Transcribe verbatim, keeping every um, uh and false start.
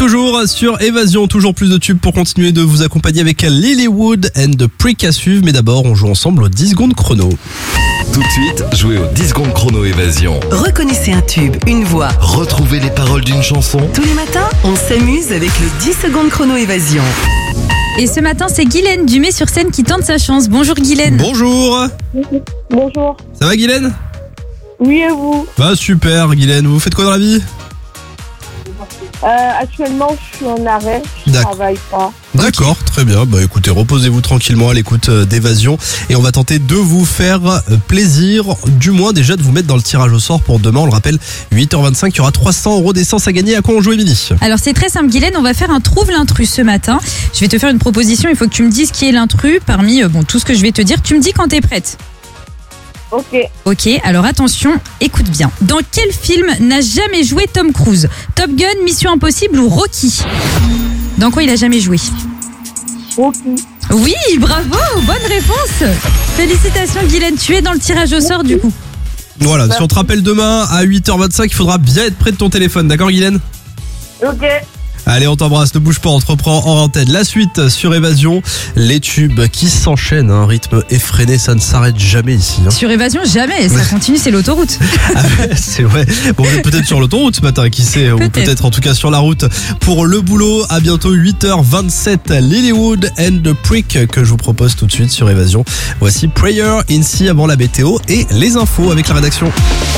Toujours sur Évasion, toujours plus de tubes pour continuer de vous accompagner avec Lilywood and the Prick à suivre. Mais d'abord, on joue ensemble aux dix secondes chrono. Tout de suite, jouez aux dix secondes chrono Évasion. Reconnaissez un tube, une voix. Retrouvez les paroles d'une chanson. Tous les matins, on s'amuse avec le dix secondes chrono Évasion. Et ce matin, c'est Guylaine du Mets-sur-Seine qui tente sa chance. Bonjour Guylaine. Bonjour. Bonjour. Ça va Guylaine? Oui, et vous? Bah super Guylaine, vous faites quoi dans la vie? euh, Actuellement, je suis en arrêt. Je D'accord. travaille pas. D'accord, très bien. Bah écoutez, reposez-vous tranquillement à l'écoute d'Évasion et on va tenter de vous faire plaisir, du moins déjà de vous mettre dans le tirage au sort pour demain. On le rappelle, huit heures vingt-cinq, il y aura trois cents euros d'essence à gagner. À quoi on joue, Émilie? Alors c'est très simple Guylaine, on va faire un trouve l'intrus ce matin. Je vais te faire une proposition, il faut que tu me dises qui est l'intrus parmi euh, bon, tout ce que je vais te dire. Tu me dis quand t'es prête. Ok. Ok, alors attention, écoute bien. Dans quel film n'a jamais joué Tom Cruise? Top Gun, Mission Impossible ou Rocky? Dans quoi il a jamais joué? Ok. Oui, bravo, bonne réponse. Félicitations Guylaine, tu es dans le tirage au sort du coup. Voilà, si on te rappelle demain à huit heures vingt-cinq, il faudra bien être près de ton téléphone, d'accord Guylaine? Ok. Allez, on t'embrasse, ne bouge pas, on te reprend en antenne. La suite sur Évasion, les tubes qui s'enchaînent, un rythme effréné, ça ne s'arrête jamais ici. Hein. Sur Évasion, jamais, ça continue, c'est l'autoroute. Ah ouais, c'est vrai. Bon, peut-être sur l'autoroute ce matin, qui sait, peut-être. ou peut-être en tout cas sur la route pour le boulot. À bientôt, huit heures vingt-sept, Lilywood and the Prick que je vous propose tout de suite sur Évasion. Voici Prayer, Incy avant la météo et les infos avec la rédaction.